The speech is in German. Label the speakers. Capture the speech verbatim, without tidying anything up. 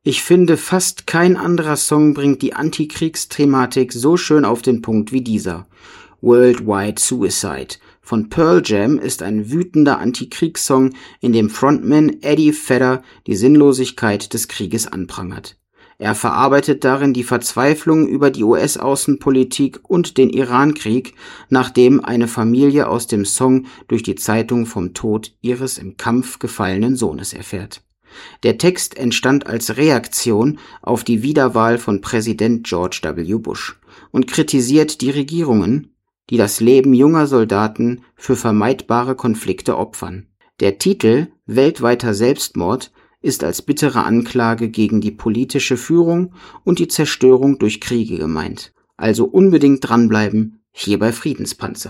Speaker 1: Ich finde, fast kein anderer Song bringt die Antikriegsthematik so schön auf den Punkt wie dieser. Worldwide Suicide von Pearl Jam ist ein wütender Antikriegssong, in dem Frontman Eddie Vedder die Sinnlosigkeit des Krieges anprangert. Er verarbeitet darin die Verzweiflung über die U S-Außenpolitik und den Irankrieg, nachdem eine Familie aus dem Song durch die Zeitung vom Tod ihres im Kampf gefallenen Sohnes erfährt. Der Text entstand als Reaktion auf die Wiederwahl von Präsident George W. Bush und kritisiert die Regierungen, die das Leben junger Soldaten für vermeidbare Konflikte opfern. Der Titel Weltweiter Selbstmord ist als bittere Anklage gegen die politische Führung und die Zerstörung durch Kriege gemeint. Also unbedingt dranbleiben, hier bei Friedenspanzer.